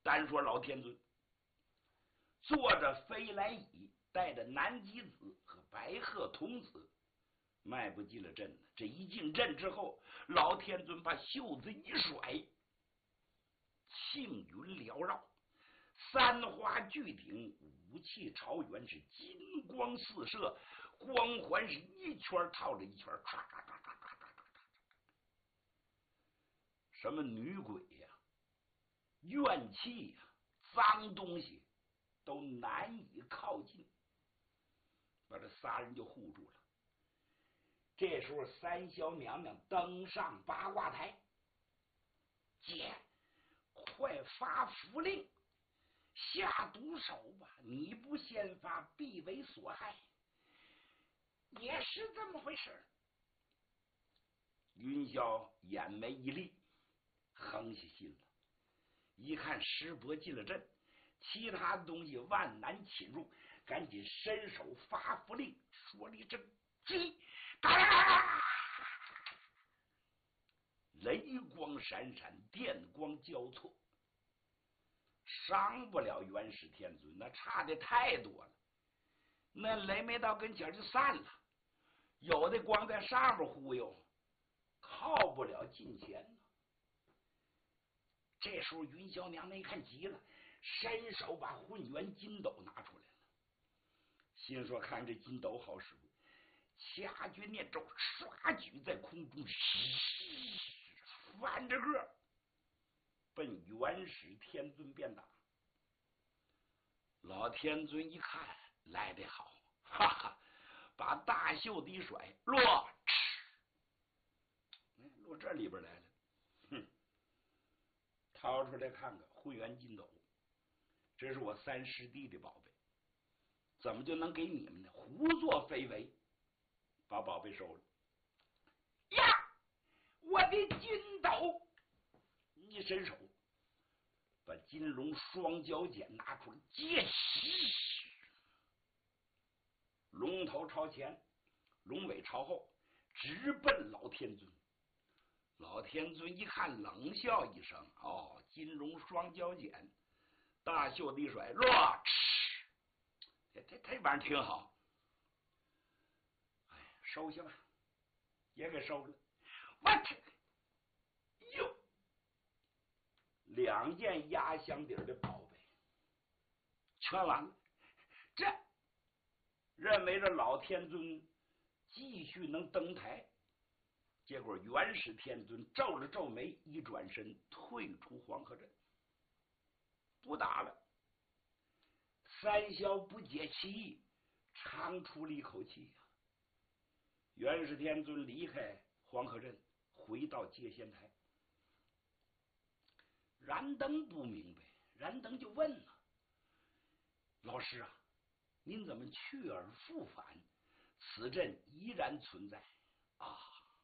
单说老天尊坐着飞来椅，带着南极子和白鹤童子迈步进了阵呢。这一进阵之后，老天尊把袖子一甩，庆云缭绕，三花聚顶，武器朝元，是金光四射，光环是一圈套着一圈，唰唰唰唰唰唰唰。什么女鬼呀、怨气呀、脏东西都难以靠近，把这仨人就护住了。这时候三小娘娘登上八卦台，姐，快发符令下毒手吧，你不先发必为所害。也是这么回事。云霄眼眉一立，横下心了，一看师伯进了阵，其他的东西万难侵入，赶紧伸手发符令，说了一声击，雷光闪闪，电光交错，伤不了元始天尊，那差的太多了。那雷没到跟前就散了，有的光在上面忽悠，靠不了近前呢。这时候云霄娘娘一看急了，伸手把混元金斗拿出来了，心说看这金斗好使，掐诀念咒，刷举在空中，翻着个奔元始天尊便打。老天尊一看来得好，哈哈，把大袖子一甩，落这里边来了。哼，掏出来看看，混元金斗，这是我三师弟的宝贝，怎么就能给你们呢？胡作非为，把宝贝收了。呀，我的金斗！一伸手，把金龙双角剪拿出来，接起，龙头朝前，龙尾朝后，直奔老天尊。老天尊一看，冷笑一声：“哦，金龙双角剪，大袖子一甩，落，这玩意儿挺好。哎，收下吧，也给收了。我去，哟，两件压箱底的宝贝全完了。这认为这老天尊继续能登台。”结果元始天尊皱了皱眉，一转身退出黄河阵，不打了。三霄不解其意，长出了一口气呀。元始天尊离开黄河阵，回到接仙台。燃灯不明白，燃灯就问了：“老师啊，您怎么去而复返？此阵依然存在啊？”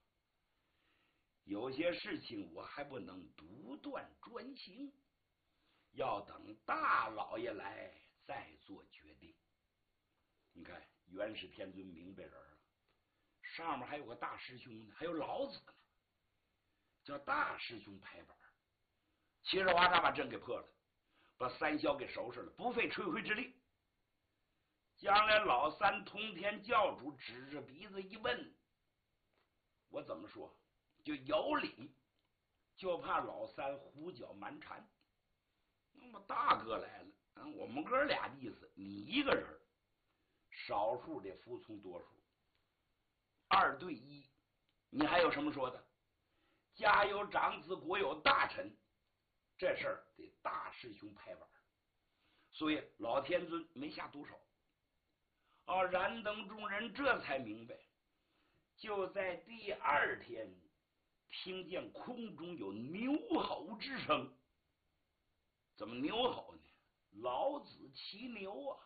有些事情我还不能独断专行，要等大老爷来再做决定。你看元始天尊明白人了，上面还有个大师兄呢，还有老子呢，叫大师兄拍板，七十花叉把阵给破了，把三霄给收拾了，不费吹灰之力。将来老三通天教主指着鼻子一问，我怎么说？就有理，就怕老三胡搅蛮缠。那么大哥来了，我们哥俩的意思，你一个人少数得服从多数，2对1，你还有什么说的？家有长子，国有大臣，这事儿得大师兄拍板。所以老天尊没下毒手。燃灯众人这才明白，就在第2天。听见空中有牛吼之声，怎么牛吼呢？老子骑牛啊！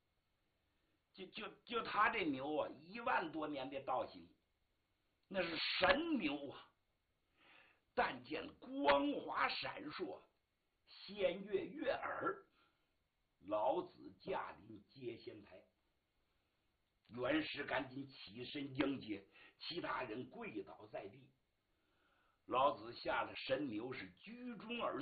就他这牛啊，1万多年的道行，那是神牛啊！但见光华闪烁，仙乐悦耳。老子驾临接仙台，元始赶紧起身迎接，其他人跪倒在地。老子下了神牛，是居中而